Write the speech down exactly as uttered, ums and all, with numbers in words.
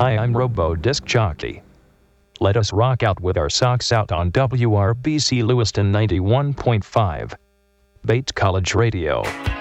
Hi, I'm Robo Disc Jockey. Let us rock out with our socks out on W R B C Lewiston ninety-one point five. Bates College Radio.